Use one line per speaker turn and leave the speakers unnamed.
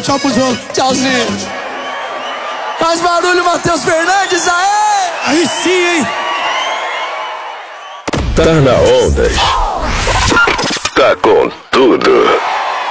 tchau pro jogo.
Tchauzinho. Faz barulho, Matheus Fernandes, aê!
Aí sim, hein?
Tá na Ondas.